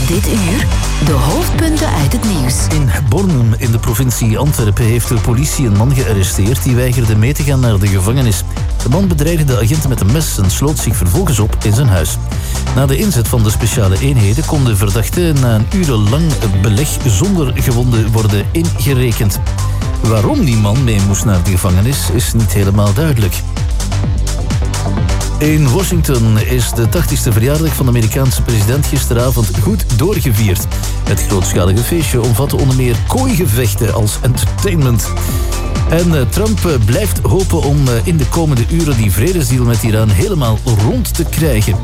Dit uur de hoofdpunten uit het nieuws. In Bornem in de provincie Antwerpen heeft de politie een man gearresteerd die weigerde mee te gaan naar de gevangenis. De man bedreigde de agenten met een mes en sloot zich vervolgens op in zijn huis. Na de inzet van de speciale eenheden kon de verdachte na een urenlang beleg zonder gewonden worden ingerekend. Waarom die man mee moest naar de gevangenis is niet helemaal duidelijk. In Washington is de 80ste verjaardag van de Amerikaanse president gisteravond goed doorgevierd. Het grootschalige feestje omvatte onder meer kooigevechten als entertainment. En Trump blijft hopen om in de komende uren die vredesdeal met Iran helemaal rond te krijgen.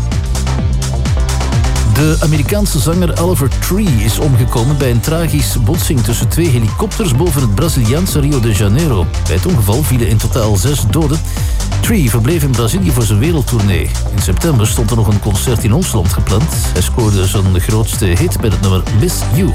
De Amerikaanse zanger Oliver Tree is omgekomen bij een tragische botsing tussen 2 helikopters boven het Braziliaanse Rio de Janeiro. Bij het ongeval vielen in totaal 6 doden. Tree verbleef in Brazilië voor zijn wereldtournee. In september stond er nog een concert in ons land gepland. Hij scoorde zijn grootste hit met het nummer Miss You.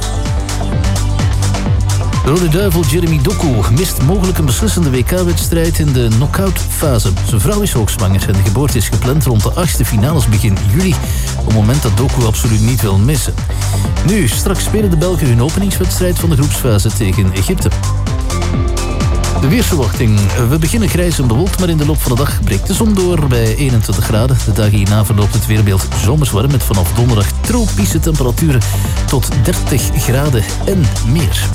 De Rode Duivel Jeremy Doku mist mogelijk een beslissende WK-wedstrijd in de knock-out-fase. Zijn vrouw is hoogzwanger en de geboorte is gepland rond de 8e finales begin juli. Een moment dat Doku absoluut niet wil missen. Nu, straks spelen de Belgen hun openingswedstrijd van de groepsfase tegen Egypte. De weersverwachting. We beginnen grijs en bewolkt, maar in de loop van de dag breekt de zon door bij 21 graden. De dagen hierna verloopt het weerbeeld zomers warm met vanaf donderdag tropische temperaturen tot 30 graden en meer.